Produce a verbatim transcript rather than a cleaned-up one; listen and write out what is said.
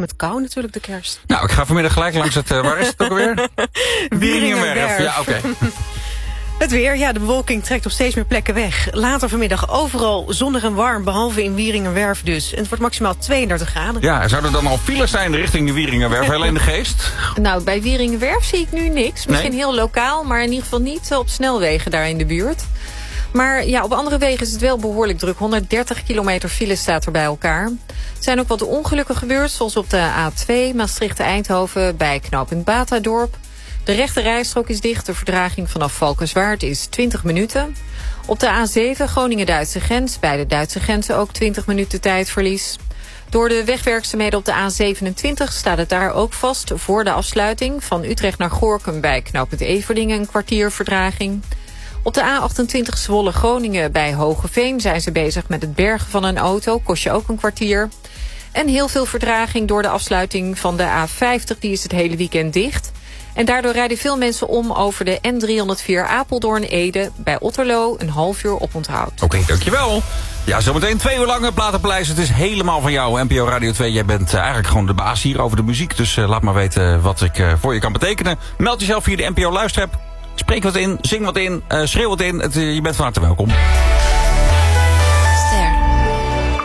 met kou natuurlijk, de kerst. Nou, ik ga vanmiddag gelijk langs het... Uh, waar is het ook alweer? Wieringenwerf. Ja, oké. Okay. Het weer, ja, de bewolking trekt op steeds meer plekken weg. Later vanmiddag overal zonnig en warm, behalve in Wieringenwerf dus. En het wordt maximaal tweeëndertig graden. Ja, zouden er dan al files zijn richting de Wieringenwerf, Helene de Geest? Nou, bij Wieringenwerf zie ik nu niks. Misschien nee? heel lokaal, maar in ieder geval niet op snelwegen daar in de buurt. Maar ja, op andere wegen is het wel behoorlijk druk. honderddertig kilometer file staat er bij elkaar. Er zijn ook wat ongelukken gebeurd, zoals op de A twee Maastricht-Eindhoven bij knooppunt Batadorp. De rechte rijstrook is dicht. De verdraging vanaf Valkenswaard is twintig minuten. Op de A zeven Groningen-Duitse grens. Bij de Duitse grenzen ook twintig minuten tijdverlies. Door de wegwerkzaamheden op de A zevenentwintig staat het daar ook vast voor de afsluiting. Van Utrecht naar Gorinchem bij knooppunt Everdingen een kwartier verdraging. Op de A achtentwintig Zwolle-Groningen bij Hogeveen zijn ze bezig met het bergen van een auto. Kost je ook een kwartier. En heel veel verdraging door de afsluiting van de A vijftig. Die is het hele weekend dicht. En daardoor rijden veel mensen om over de N driehonderdvier Apeldoorn-Ede... bij Otterlo een half uur oponthoud. Oké, okay, dankjewel. Ja, zometeen twee uur lang het Platenpaleis. Het is helemaal van jou, N P O Radio twee. Jij bent uh, eigenlijk gewoon de baas hier over de muziek. Dus uh, laat maar weten wat ik uh, voor je kan betekenen. Meld jezelf via de N P O Luisterapp. Spreek wat in, zing wat in, uh, schreeuw wat in. Het, uh, je bent van harte welkom.